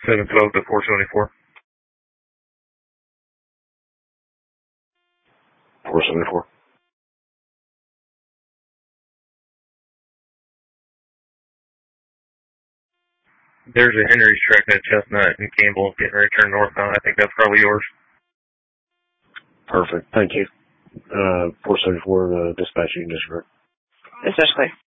712 to 474. 474. There's a Henry's track at Chestnut and Campbell getting ready to turn northbound. I think that's probably yours. Perfect. Thank you. 474, dispatch, you can disregard. Dispatch clear.